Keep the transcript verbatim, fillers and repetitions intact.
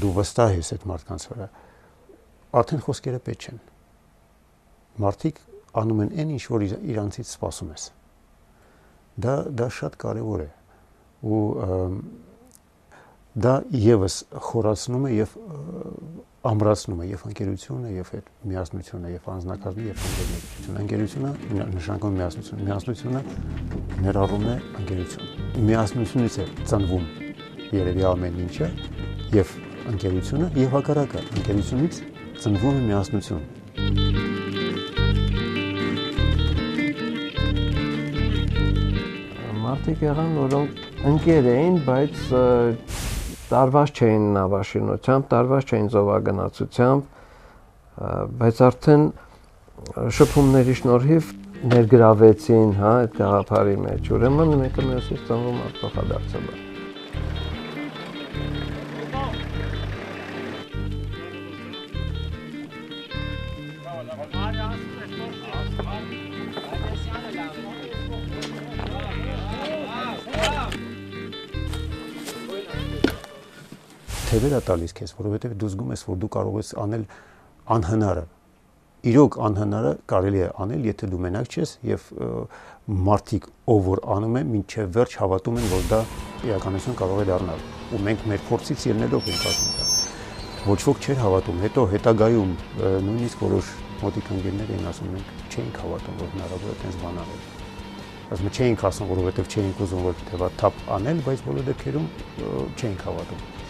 դու վստահ ես այդ մարդկանց վրա, արդեն խոսքերը պետք չեն։ Մարդիկ անում են այն ինչ որ իրանցից սպասում ես։ Դա դա շատ կարևոր է ու դա եւս խորացնում է եւ ամրացնում է եւ ընկերությունը եւ այդ միասնությունը եւ անձնակազմի եւ ընկերությունը։ Ընկերությունը նշանակում է միասնություն, միասնությունը ներառում է ընկերություն։ Միասնությունից է ծնվում երևի ամեն ինչը եւ ընկերությունը եւ հակառակը, ընկերությունից ծնվում է միասնություն։ Մարդիկ եղան, որոնք ընկեր էին, բայց տարված չէին նավաշինությամբ, տարված չէին զովագնացությամբ, բայց արդեն շփումների շնորհիվ ներգրավեցին, հա, այդ գաղափարի մեջ, ուրեմն մեկը մյուսից ծնվում է փոխադարձաբար։ Թևեր է տալիս քեզ, որովհետև դու զգում ես, որ դու կարող ես անել անհնարը։ Իրոք անհնարը կարելի է անել, եթե դու մենակ ես եւ մարդիկ, ով որ անում է, մինչեւ վերջ հավատում են, որ դա իրականություն կարող է դառնալ։ Ու մենք մեր փորձից ելնելով ենք ասում դա։ Ոչ ոք չէր հավատում, հետո հետագայում նույնիսկ որոշ մոտիկ ընկերներ էին ասում, մենք չէինք հավատում, որ հնարավոր է այդպես բան անել։ Ասում չէինք ասում, որովհետև չէինք ուզում որ թեվա թափ անել, բայց բոլոր դեպքերում չէինք հավատում։